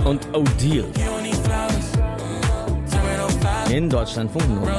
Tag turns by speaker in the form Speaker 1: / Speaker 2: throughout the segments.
Speaker 1: und Odile. In Deutschlandfunk Nova.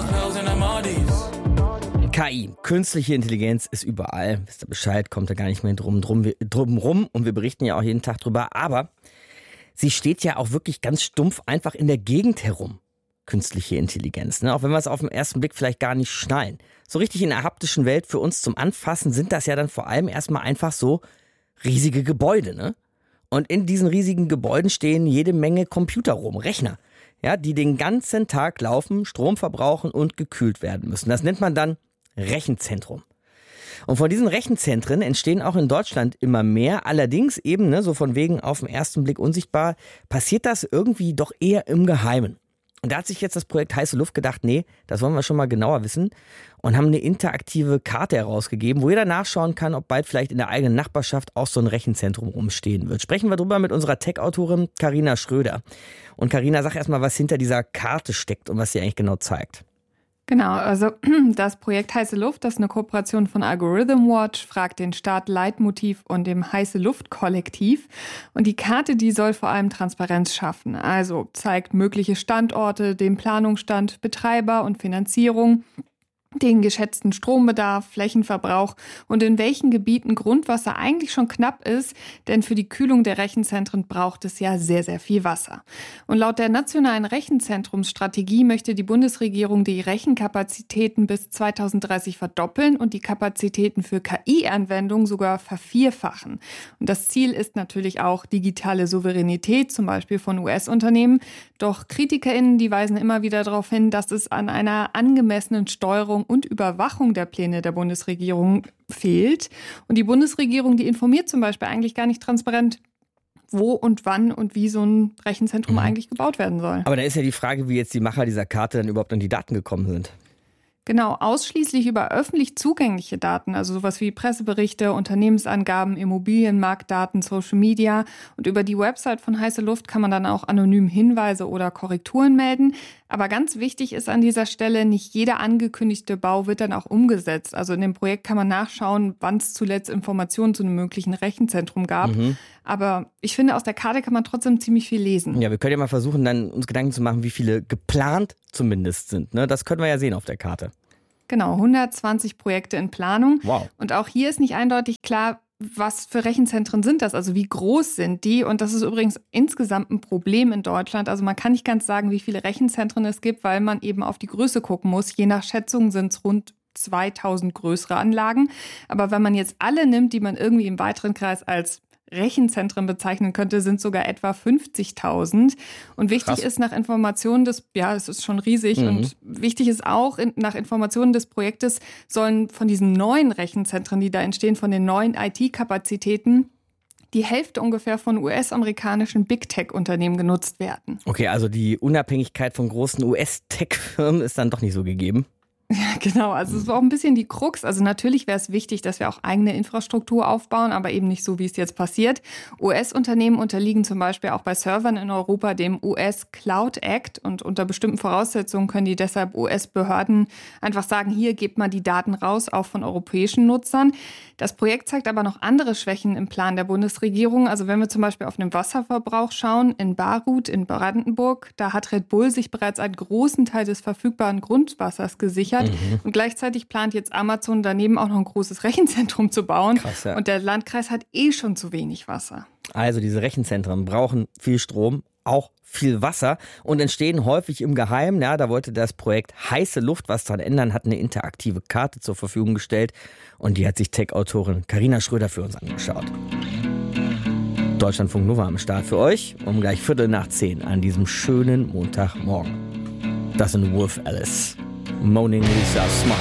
Speaker 1: KI, künstliche Intelligenz ist überall. Wisst ihr Bescheid, kommt da gar nicht mehr drum rum. Und wir berichten ja auch jeden Tag drüber. Aber sie steht ja auch wirklich ganz stumpf einfach in der Gegend herum. Künstliche Intelligenz, ne? Auch wenn wir es auf den ersten Blick vielleicht gar nicht schnallen. So richtig in der haptischen Welt für uns zum Anfassen sind das ja dann vor allem erstmal einfach so riesige Gebäude, ne? Und in diesen riesigen Gebäuden stehen jede Menge Computer rum, Rechner, ja, die den ganzen Tag laufen, Strom verbrauchen und gekühlt werden müssen. Das nennt man dann Rechenzentrum. Und von diesen Rechenzentren entstehen auch in Deutschland immer mehr. Allerdings eben, ne, so von wegen auf den ersten Blick unsichtbar, passiert das irgendwie doch eher im Geheimen. Und da hat sich jetzt das Projekt Heiße Luft gedacht, nee, das wollen wir schon mal genauer wissen und haben eine interaktive Karte herausgegeben, wo jeder nachschauen kann, ob bald vielleicht in der eigenen Nachbarschaft auch so ein Rechenzentrum rumstehen wird. Sprechen wir drüber mit unserer Tech-Autorin Carina Schröder. Und Carina, sag erstmal, was hinter dieser Karte steckt und was sie eigentlich genau zeigt.
Speaker 2: Genau, also das Projekt Heiße Luft, das ist eine Kooperation von Algorithm Watch, Frag den Staat, Leitmotiv und dem Heiße Luft Kollektiv. Und die Karte, die soll vor allem Transparenz schaffen. Also zeigt mögliche Standorte, den Planungsstand, Betreiber und Finanzierung, den geschätzten Strombedarf, Flächenverbrauch und in welchen Gebieten Grundwasser eigentlich schon knapp ist, denn für die Kühlung der Rechenzentren braucht es ja sehr, sehr viel Wasser. Und laut der nationalen Rechenzentrumsstrategie möchte die Bundesregierung die Rechenkapazitäten bis 2030 verdoppeln und die Kapazitäten für KI-Anwendungen sogar vervierfachen. Und das Ziel ist natürlich auch digitale Souveränität, zum Beispiel von US-Unternehmen. Doch KritikerInnen, die weisen immer wieder darauf hin, dass es an einer angemessenen Steuerung und Überwachung der Pläne der Bundesregierung fehlt. Und die Bundesregierung, die informiert zum Beispiel eigentlich gar nicht transparent, wo und wann und wie so ein Rechenzentrum eigentlich gebaut werden soll.
Speaker 1: Aber da ist ja die Frage, wie jetzt die Macher dieser Karte dann überhaupt an die Daten gekommen sind.
Speaker 2: Genau, ausschließlich über öffentlich zugängliche Daten, also sowas wie Presseberichte, Unternehmensangaben, Immobilienmarktdaten, Social Media. Und über die Website von Heiße Luft kann man dann auch anonym Hinweise oder Korrekturen melden. Aber ganz wichtig ist an dieser Stelle, nicht jeder angekündigte Bau wird dann auch umgesetzt. Also in dem Projekt kann man nachschauen, wann es zuletzt Informationen zu einem möglichen Rechenzentrum gab. Aber ich finde, aus der Karte kann man trotzdem ziemlich viel lesen.
Speaker 1: Ja, wir können ja mal versuchen, dann uns Gedanken zu machen, wie viele geplant zumindest sind. Ne? Das können wir ja sehen auf der Karte.
Speaker 2: Genau, 120 Projekte in Planung.
Speaker 1: Wow.
Speaker 2: Und auch hier ist nicht eindeutig klar, was für Rechenzentren sind das, also wie groß sind die? Und das ist übrigens insgesamt ein Problem in Deutschland. Also man kann nicht ganz sagen, wie viele Rechenzentren es gibt, weil man eben auf die Größe gucken muss. Je nach Schätzung sind es rund 2000 größere Anlagen. Aber wenn man jetzt alle nimmt, die man irgendwie im weiteren Kreis als Rechenzentren bezeichnen könnte, sind sogar etwa 50.000. Und wichtig
Speaker 1: Krass.
Speaker 2: ist nach Informationen es ist schon riesig, und wichtig ist auch, nach Informationen des Projektes sollen von diesen neuen Rechenzentren, die da entstehen, von den neuen IT-Kapazitäten, die Hälfte ungefähr von US-amerikanischen Big-Tech-Unternehmen genutzt werden.
Speaker 1: Okay, also die Unabhängigkeit von großen US-Tech-Firmen ist dann doch nicht so gegeben.
Speaker 2: Ja, genau. Also es war auch ein bisschen die Krux. Also natürlich wäre es wichtig, dass wir auch eigene Infrastruktur aufbauen, aber eben nicht so, wie es jetzt passiert. US-Unternehmen unterliegen zum Beispiel auch bei Servern in Europa dem US Cloud Act, und unter bestimmten Voraussetzungen können die deshalb US-Behörden einfach sagen, hier gebt mal die Daten raus, auch von europäischen Nutzern. Das Projekt zeigt aber noch andere Schwächen im Plan der Bundesregierung. Also wenn wir zum Beispiel auf den Wasserverbrauch schauen, in Baruth in Brandenburg, da hat Red Bull sich bereits einen großen Teil des verfügbaren Grundwassers gesichert. Und gleichzeitig plant jetzt Amazon daneben auch noch ein großes Rechenzentrum zu bauen.
Speaker 1: Krass, ja.
Speaker 2: Und der Landkreis hat schon zu wenig Wasser.
Speaker 1: Also diese Rechenzentren brauchen viel Strom, auch viel Wasser und entstehen häufig im Geheimen. Ja, da wollte das Projekt Heiße Luft was dran ändern, hat eine interaktive Karte zur Verfügung gestellt und die hat sich Tech-Autorin Carina Schröder für uns angeschaut. Deutschlandfunk Nova am Start für euch um gleich 9:15 an diesem schönen Montagmorgen. Das sind Wolf Alice. Moaning Lisa Smile.